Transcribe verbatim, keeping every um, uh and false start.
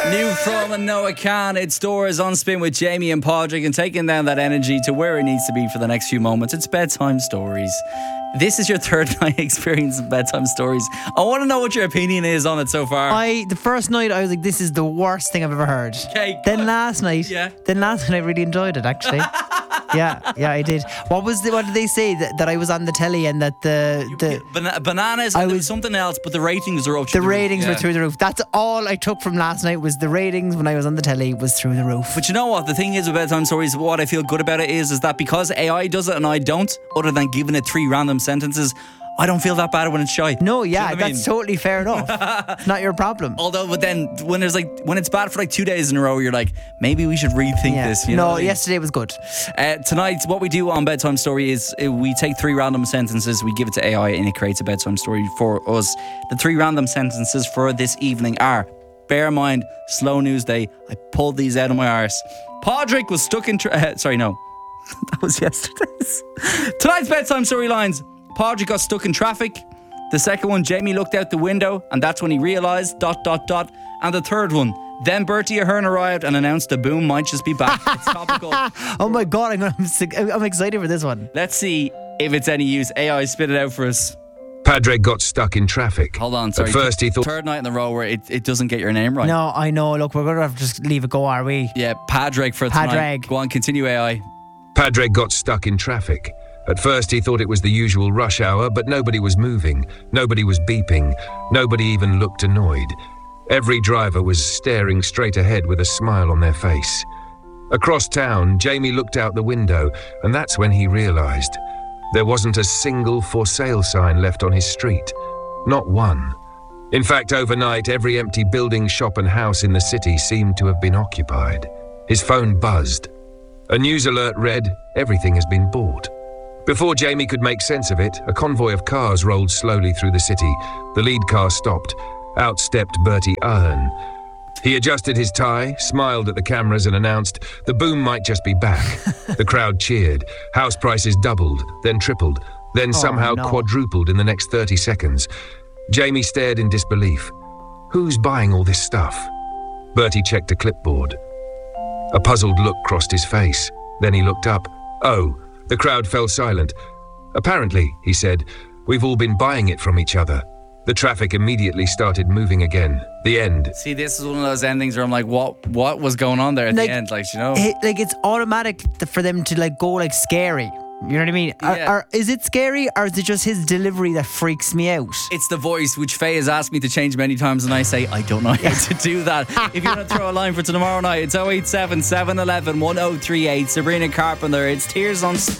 New from Noah Khan. It's Doors on Spin with Jamie and Padraig, and taking down that energy to where it needs to be for the next few moments. It's bedtime stories. This is your third night experience of bedtime stories. I want to know what your opinion is on it so far. I the first night I was like, this is the worst thing I've ever heard. Okay, then good. last night, Yeah. Then last night I really enjoyed it actually. yeah, yeah, I did. What was the, what did they say that, that I was on the telly and that the the Ban- bananas and I there was was- something else, but the ratings were up. the through roof. ratings Yeah. were through the roof. That's all I took from last night was the ratings when I was on the telly was through the roof. But you know what? The thing is with bedtime stories, what I feel good about it is, is that because A I does it and I don't, other than giving it three random sentences, I don't feel that bad when it's shy. No, Do you yeah, know what I that's mean? totally fair enough. It's not your problem. Although, but then when there's like when it's bad for like two days in a row, you're like, maybe we should rethink Yeah. this. You know no, what I mean? yesterday was good. Uh, tonight, what we do on Bedtime Story is uh, we take three random sentences, we give it to A I, and it creates a bedtime story for us. The three random sentences for this evening are, bear in mind, slow news day. I pulled these out of my arse. Padraig was stuck in... Tra- uh, sorry, no. That was yesterday's. Tonight's bedtime storylines. Padraig got stuck in traffic. The second one, Jamie looked out the window and that's when he realised, dot, dot, dot. And the third one, then Bertie Ahern arrived and announced the boom might just be back. It's topical. Oh my god, I'm, gonna, I'm, sick- I'm excited for this one. Let's see if it's any use. A I, spit it out for us. Padraig got stuck in traffic. Hold on, sorry. At first he thought... Third night in a row where it, it doesn't get your name right. No, I know. Look, we're going to have to just leave it go, are we? Yeah, Padraig for tonight. Padraig. Go on, continue A I. Padraig got stuck in traffic. At first he thought it was the usual rush hour, but nobody was moving. Nobody was beeping. Nobody even looked annoyed. Every driver was staring straight ahead with a smile on their face. Across town, Jamie looked out the window, and that's when he realised. There wasn't a single for sale sign left on his street. Not one. In fact, overnight, every empty building, shop and house in the city seemed to have been occupied. His phone buzzed. A news alert read, "Everything has been bought." Before Jamie could make sense of it, a convoy of cars rolled slowly through the city. The lead car stopped. Out stepped Bertie Ahern. He adjusted his tie, smiled at the cameras and announced, "The boom might just be back." The crowd cheered. House prices doubled, then tripled, then somehow no. quadrupled in the next thirty seconds. Jamie stared in disbelief. Who's buying all this stuff? Bertie checked a clipboard. A puzzled look crossed his face. Then he looked up. Oh, the crowd fell silent. "Apparently," he said, "we've all been buying it from each other." The traffic immediately started moving again. The end. See, this is one of those endings where I'm like, what what was going on there at Like, the end? Like, you know? It, like it's automatic th- for them to like go like scary. You know what I mean? Are, Yeah. are, is it scary or is it just his delivery that freaks me out? It's the voice, which Faye has asked me to change many times, and I say, I don't know how to do that. If you want to throw a line for tomorrow night, it's oh eight seven, seven one one, one oh three eight. Sabrina Carpenter, it's Tears on Spin.